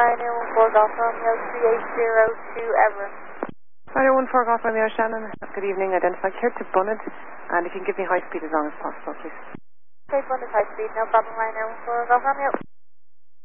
Ryanair 14 Golf Romeo 3802 Everett. Ryanair 14 Golf Romeo Shannon, good evening. Identify here to Bunnet, and if you can give me high speed as long as possible, please. Okay, Bunnet high speed, no problem. Ryanair 14 Golf Romeo.